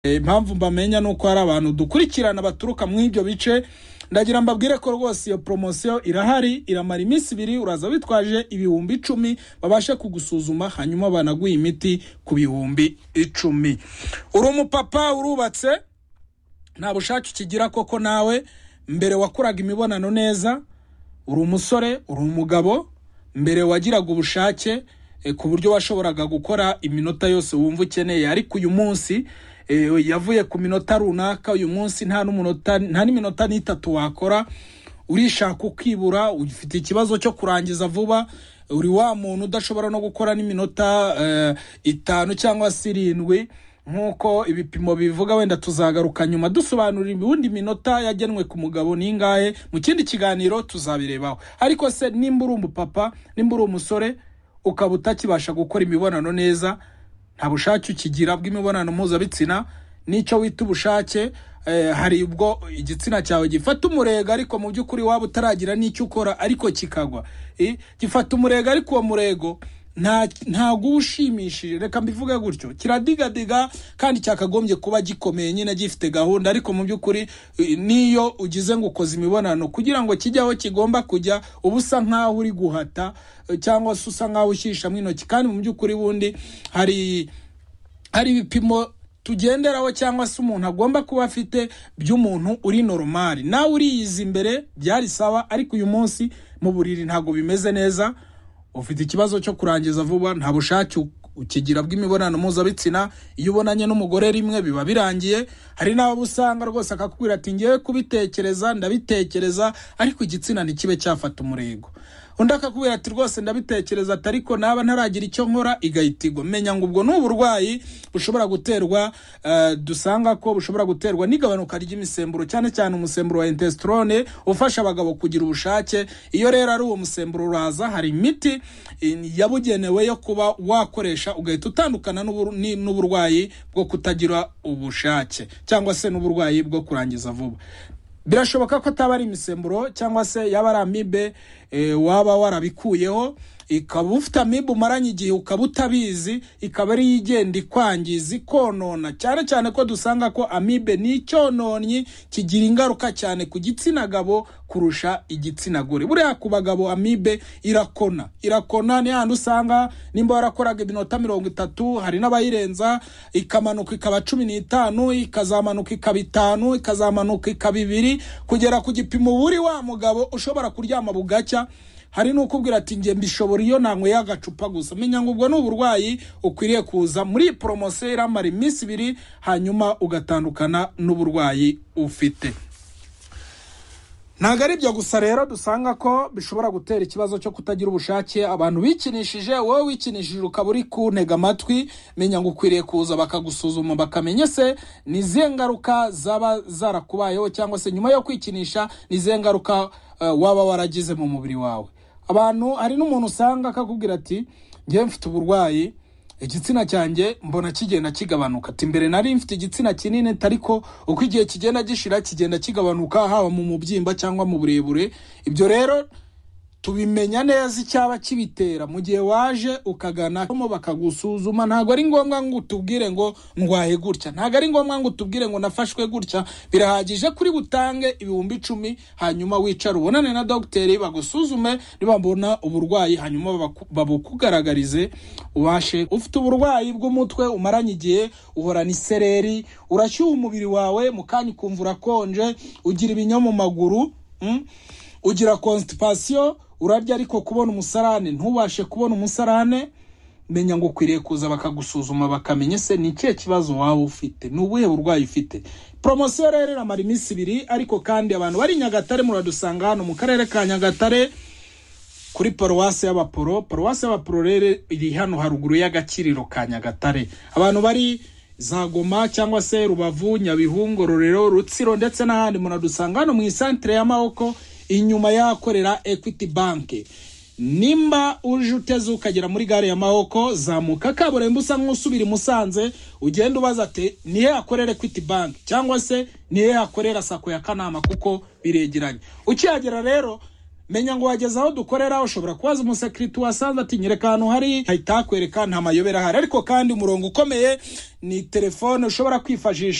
Impamvu mbamenya nuko hari abantu dukurikirana baturuka mu ibyo bice, ndagira mbabwire ko rwose iyo promotion irahari, iramara iminsi 2, uraza witwaje ibihumbi 10 babasha kugusuzuma hanyuma banaguha imiti ku bihumbi 10. Uri umupapa urubatse, nta bushake ukigira koko nawe, mbere wakuraga imibonano neza, uri umusore, uri umugabo, mbere wagiraga ubushake ku buryo washoboraga gukora iminota yose wumva ukeneye, ariko uyu munsi yavuye ku minota runaka, uyu munsi nta n'iminota n'itatu wakora, urishaka ukibura, ufite ikibazo cyo kurangiza vuba, uri wa muntu udashobora no gukora n'iminota 5 cyangwa 7 nkuko ibipimo bivuga. Wenda tuzagaruka nyuma dusobanurira ubundi minota yagenwe ku mugabo ningahe mu kindi kiganiro tuzabirebaho. Ariko se nimba uri umupapa, nimba uri umusore ukaba utakibasha gukora imibonano neza, nta bushake ukigira bw'imibonano mpuzabitsina, nicyo wita ubushake, hari ubwo igitsina cyawe gifata umurego ariko mu by'ukuri waba utaragira n'icyo ukora ariko kikagwa, gifata umurego ariko uwo murego nta gushimishije, reka mbivuge gutyo, kiradigadiga kandi cyakagombye kuba gikomeye nyine gifite gahunda, ariko mu by'ukuri niyo ugize ngo ukoze imibonano kugira ngo kijyaho kigomba kujya, ubusa nkaho uri guhata cyangwa se usa nkaho ushyishamo intoki, kandi mu by'ukuri bundi hari ibipimo tugenderaho cyangwa se umuntu agomba kuba afite by'umuntu uri normal. Nawe uriyiza imbere byari sawa, ariko uyu munsi mu buriri ntago bimeze neza, ufite ikibazo cyo kurangiza vuba, nta bushake ukigira bw'imibonano mpuzabitsina, iyo ubonanye n'umugore rimwe biba birangiye. Hari n'abo usanga rwose akakubwira ati ngiye kubitekereza, ndabitekereza ariko igitsina ntikibe cyafata umurego, undi akakubwira ati rwose ndabitekereza ariko naba ntaragira icyo nkora, igahitigo. Menya ngo ubwo n'uburwayi bushobora guterwa, dusanga ko bushobora guterwa n'igabanuka ry'imisemburo, cyane cyane umusemburo wa testosterone ufasha abagabo kugira ubushake. Iyo rero ari uwo musemburo uraza, hari imiti yabugenewe yo kuba wakoresha ugahita utandukana n'uburwayi bwo kutagira ubushake cyangwa se n'uburwayi bwo kurangiza vuba. Birashoboka ko ataba ari imisemburo cyangwa se yaba ari amibe waba warabikuyeho, ikaba ufite amibe umaranye igihe ukaba utabizi, ikaba ari igenda ikwangiza ikonona, cyane cyane ko dusanga ko amibe ni icyononyi, kigira ingaruka cyane ku gitsina gabo kurusha igitsina gore. Buriya ku bagabo amibe irakona ni handi usanga nimba warakoraga iminota 30, hari n'abayirenza ikamanuka ikaba 15, ikazamanuka ikaba 5, ikazamanuka ikaba 2, kugera ku gipimo buri wa mugabo ushobora kuryama bugacya. Hari n'ukubwira ati nge mbishobora iyo nanyweye agacupa gusa. Menya ngo ubwo n'uburwayi ukwiriye kuza muri promotion iramara iminsi 2 hanyuma ugatandukana n'uburwayi ufite. Ntago ari byo gusa rero dusanga ko bishobora gutera ikibazo cyo kutagira ubushake. Abantu bikinishije, wowe wikinishije ukaba uri kuntega amatwi, menya ngo ukwiriye kuza bakagusuzuma bakamenya se nizihe ngaruka zaba zarakubayeho, cyangwa se nyuma yo kwikinisha nizihe ngaruka waba waragize mu mubiri wawe. Abantu hari n'umuntu usanga akakubwira ati ngiye mfite uburwayi, igitsina cyanjye mbona kigenda kigabanuka, ati mbere nari mfite igitsina kinini ariko uko igihe kigenda gishira kigenda kigabanuka, haba mu mubyimba cyangwa mu burebure. Ibyo rero tubimenya neza icyaba kibitera mu gihe waje ukagana bakagusuzuma. Ntago ari ngombwa ngo utubwire ngo ndwaye gutya, ntago ari ngombwa ngo utubwire ngo nafashwe gutya. Birahagije kuri butange ibihumbi 10 hanyuma wicara ubonane na dogiteri bagusuzume, nibambona uburwayi hanyuma babukugaragarize ubashe. Ufite uburwayi bw'umutwe umaranye igihe, uhorana isereri, urashyuha umubiri wawe, mukanya ukumva urakonje, ugira ibinya mu maguru, ugira constipation, urarya ariko kubona umusarane ntubashe kubona umusarane. Menya ngo ukwiriye kuza bakagusuzuma bakamenya se ni ikihe kibazo waba ufite, n'ubuhe burwayi ufite. Promotion rero iramara iminsi 2, ariko kandi abantu bari Nyagatare muradusanga hano mu karere ka Nyagatare kuri paruwasi y'Abaporo rero iri hano haruguru y'agakiriro ka Nyagatare. Abantu bari za Goma cyangwa se Rubavu, Nyabihu, Ngororero, Rutsiro ndetse n'ahandi muradusanga hano mu centre y'Amaboko inyuma yakorera Equity Bank. Nimba uje uteze ukagera muri gare ya Mahoko, zamuka kaburimbo usa nk'usubira Musanze, ugenda ubaza ati nihe akorera Equity Bank cyangwa se nihe akorera Sako ya Kanama, kuko biregeranye. Ukihagera rero menya ngo wageze aho dukorera, ushobora kubaza umusekirite wasanze ati nyereka ahantu hari, ahita akwereka, nta mayobera ahari. Ariko kandi umurongo ukomeye ni telefone ushobora kwifashisha